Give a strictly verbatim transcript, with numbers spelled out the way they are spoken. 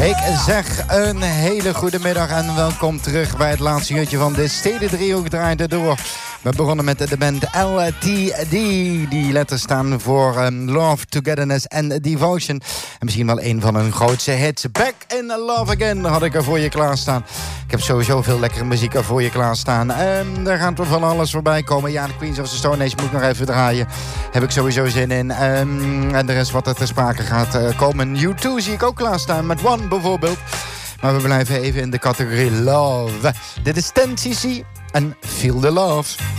Ik zeg een hele goede middag en welkom terug bij het laatste uurtje van de Stedendriehoek draait door. We begonnen met de band L T D. Die letters staan voor um, Love, Togetherness en Devotion. En misschien wel een van hun grootste hits. Back in Love Again had ik er voor je klaarstaan. Ik heb sowieso veel lekkere muziek er voor je klaarstaan. Um, daar gaat er van alles voorbij komen. Ja, de Queens of the Stone Age moet ik nog even draaien. Heb ik sowieso zin in. Um, en er is wat er ter sprake gaat uh, komen. U twee zie ik ook klaarstaan met One bijvoorbeeld. Maar we blijven even in de categorie Love. Dit is ten C C en Feel the Love.